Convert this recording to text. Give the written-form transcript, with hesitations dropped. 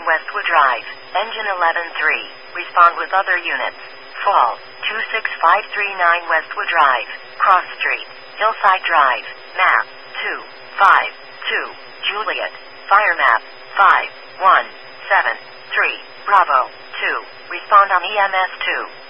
Westwood Drive, engine 11-3. Respond with other units. Fall, 26539 Westwood Drive, Cross Street, Hillside Drive, map, 252, Juliet, fire map, 5173, Bravo, 2. Respond on EMS 2.